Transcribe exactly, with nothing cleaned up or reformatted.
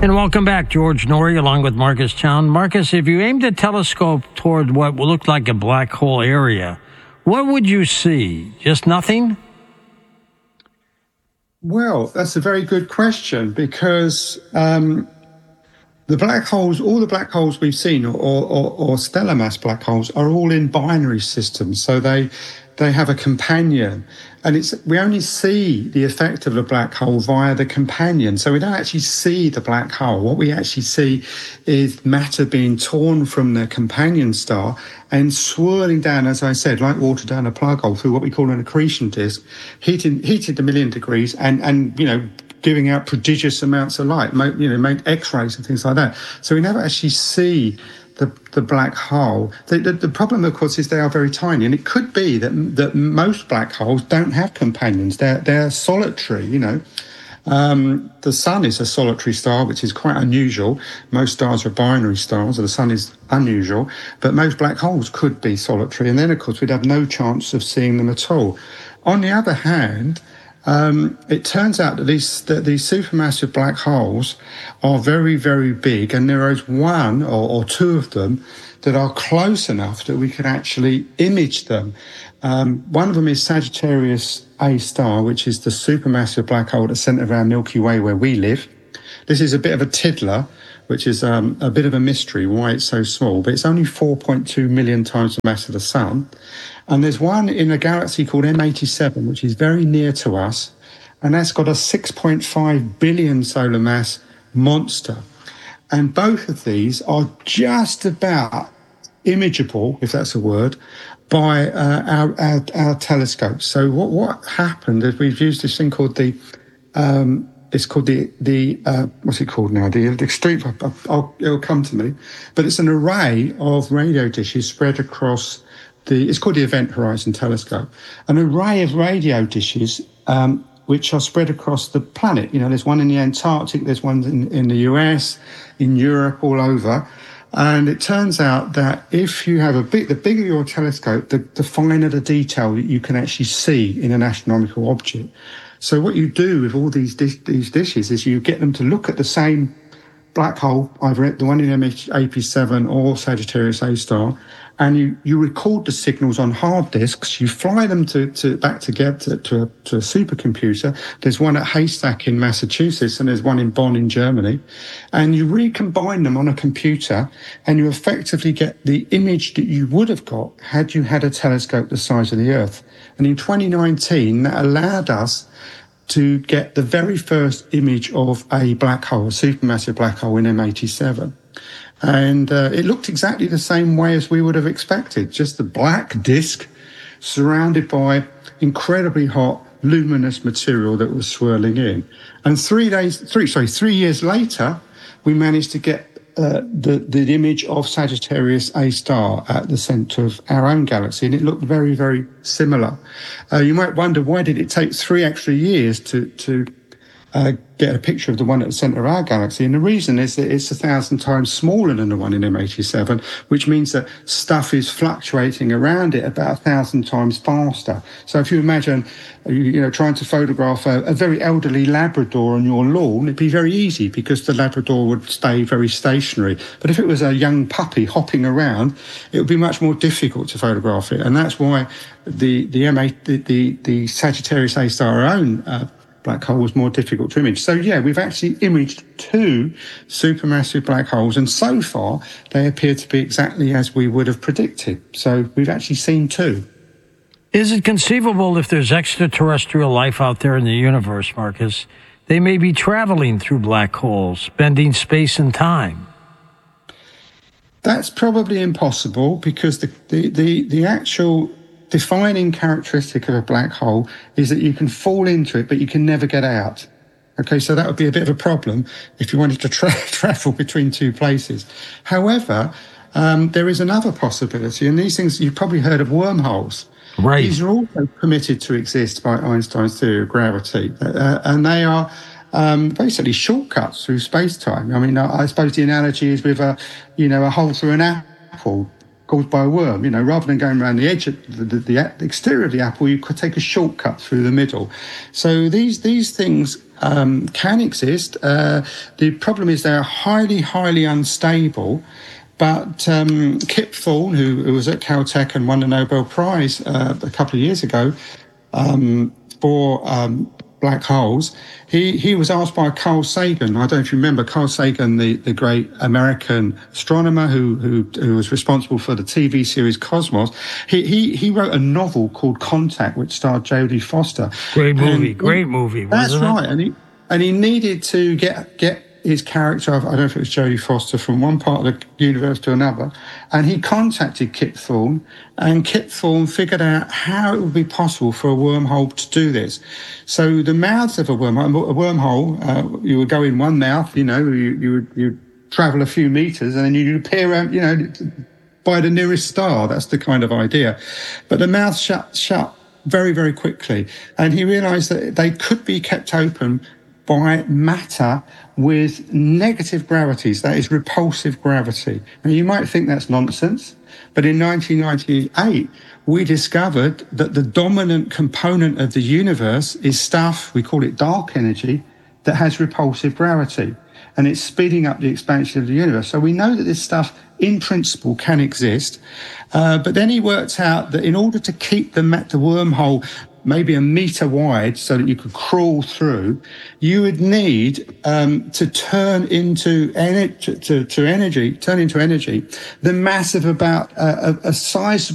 And welcome back, George Noory, along with Marcus Chown. Marcus, if you aimed a telescope toward what looked like a black hole area, what would you see? Just nothing? Well, that's a very good question, because um, the black holes, all the black holes we've seen, or, or, or stellar mass black holes, are all in binary systems. So they they have a companion, and it's we only see the effect of the black hole via the companion. So we don't actually see the black hole. What we actually see is matter being torn from the companion star and swirling down, as I said, like water down a plug hole, through what we call an accretion disk, heated heated a million degrees, and and you know, giving out prodigious amounts of light, you know, make X-rays and things like that. So we never actually see the the black hole. The, the, the problem, of course, is they are very tiny, and it could be that that most black holes don't have companions. They're they're solitary. You know, um, the sun is a solitary star, which is quite unusual. Most stars are binary stars, so the sun is unusual. But most black holes could be solitary, and then, of course, we'd have no chance of seeing them at all. On the other hand, Um, it turns out that these that these supermassive black holes are very, very big, and there is one or, or two of them that are close enough that we can actually image them. Um, one of them is Sagittarius A star, which is the supermassive black hole at the centre of our Milky Way where we live. This is a bit of a tiddler, which is um, a bit of a mystery why it's so small, but it's only four point two million times the mass of the sun. And there's one in a galaxy called M eighty-seven, which is very near to us, and that's got a six point five billion solar mass monster. And both of these are just about imageable, if that's a word, by uh, our, our, our telescopes. So what, what happened is we've used this thing called the... Um, It's called the, the uh, what's it called now? The, the extreme, I'll, I'll, it'll come to me. But it's an array of radio dishes spread across the, it's called the Event Horizon Telescope. An array of radio dishes, um, which are spread across the planet. You know, there's one in the Antarctic, there's one in, in the U S, in Europe, all over. And it turns out that if you have a big, the bigger your telescope, the, the finer the detail that you can actually see in an astronomical object. So what you do with all these dish, these dishes is you get them to look at the same black hole, either the one in M eighty-seven or Sagittarius A star, and you, you record the signals on hard disks. You fly them to, to back together to, to, a, to a supercomputer. There's one at Haystack in Massachusetts, and there's one in Bonn in Germany. And you recombine them on a computer, and you effectively get the image that you would have got had you had a telescope the size of the Earth. And in twenty nineteen, that allowed us to get the very first image of a black hole, a supermassive black hole in M eighty-seven. And uh, it looked exactly the same way as we would have expected, just a black disk surrounded by incredibly hot, luminous material that was swirling in. And three days, three, sorry, three years later, we managed to get Uh, the, the image of Sagittarius A star at the centre of our own galaxy, and it looked very, very similar. Uh, you might wonder, why did it take three extra years to, to uh, get a picture of the one at the centre of our galaxy? And the reason is that it's a thousand times smaller than the one in M eighty-seven, which means that stuff is fluctuating around it about a thousand times faster. So if you imagine, you, you know, trying to photograph a, a very elderly Labrador on your lawn, it'd be very easy because the Labrador would stay very stationary. But if it was a young puppy hopping around, it would be much more difficult to photograph it. And that's why the the M eight, the, the, the Sagittarius A star, our own uh, black hole, was more difficult to image. So yeah, we've actually imaged two supermassive black holes, and so far they appear to be exactly as we would have predicted. So we've actually seen two. Is it conceivable, if there's extraterrestrial life out there in the universe, Marcus, they may be traveling through black holes, bending space and time? That's probably impossible, because the the the, the actual defining characteristic of a black hole is that you can fall into it, but you can never get out. Okay, so that would be a bit of a problem if you wanted to tra- travel between two places. However, um, there is another possibility, and these things, you've probably heard of wormholes. Right. These are also permitted to exist by Einstein's theory of gravity, uh, and they are um, basically shortcuts through space-time. I mean, I, I suppose the analogy is with a, you know, a hole through an apple. caused by a worm. You know, rather than going around the edge of the, the, the exterior of the apple, you could take a shortcut through the middle. So these these things um, can exist. Uh, the problem is they're highly, highly unstable. But um, Kip Thorne, who, who was at Caltech and won the Nobel Prize uh, a couple of years ago um, for um, black holes, he, he was asked by Carl Sagan. I don't know if you remember Carl Sagan, the, the great American astronomer who, who who was responsible for the T V series Cosmos. He he, he wrote a novel called Contact, which starred Jodie Foster. Great movie, and great movie. That's wasn't right, it? and he and he needed to get get. his character, I don't know if it was Jodie Foster, from one part of the universe to another, and he contacted Kip Thorne, and Kip Thorne figured out how it would be possible for a wormhole to do this. So the mouths of a wormhole, a wormhole, uh, you would go in one mouth, you know, you you would you travel a few meters, and then you'd appear, you know, by the nearest star. That's the kind of idea. But the mouth shut shut very very quickly, and he realised that they could be kept open by matter with negative gravities, that is repulsive gravity. Now, you might think that's nonsense, but in nineteen ninety-eight, we discovered that the dominant component of the universe is stuff, we call it dark energy, that has repulsive gravity, and it's speeding up the expansion of the universe. So we know that this stuff, in principle, can exist, uh, but then he worked out that in order to keep the, the wormhole maybe a meter wide so that you could crawl through, you would need um, to turn into energy, to, to energy, turn into energy, the mass of about uh, a, a size